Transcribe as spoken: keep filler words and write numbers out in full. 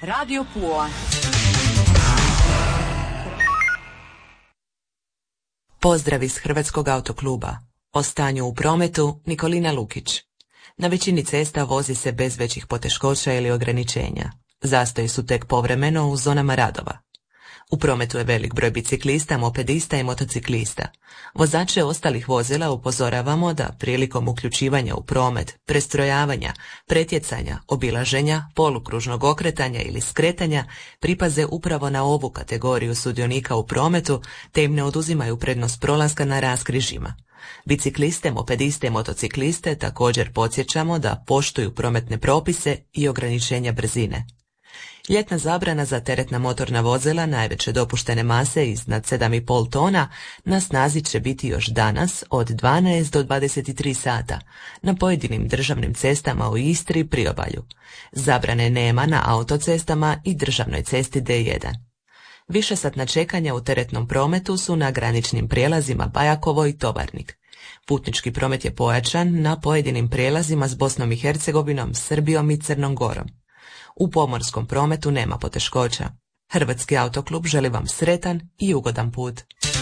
Radio Pula. Pozdrav iz Hrvatskog autokluba. O stanju u prometu Nikolina Lukić. Na većini cesta vozi se bez većih poteškoća ili ograničenja. Zastoji su tek povremeno u zonama radova. U prometu je velik broj biciklista, mopedista i motociklista. Vozače ostalih vozila upozoravamo da prilikom uključivanja u promet, prestrojavanja, pretjecanja, obilaženja, polukružnog okretanja ili skretanja pripaze upravo na ovu kategoriju sudionika u prometu te im ne oduzimaju prednost prolaska na raskrižjima. Bicikliste, mopediste i motocikliste također podsjećamo da poštuju prometne propise i ograničenja brzine. Ljetna zabrana za teretna motorna vozila najveće dopuštene mase iznad sedam i pol tona na snazi će biti još danas od dvanaest do dvadeset tri sata na pojedinim državnim cestama u Istri i priobalju. Zabrane nema na autocestama i državnoj cesti D jedan. Višesatna čekanja u teretnom prometu su na graničnim prijelazima Bajakovo i Tovarnik. Putnički promet je pojačan na pojedinim prijelazima s Bosnom i Hercegovinom, Srbijom i Crnom Gorom. U pomorskom prometu nema poteškoća. Hrvatski autoklub želi vam sretan i ugodan put.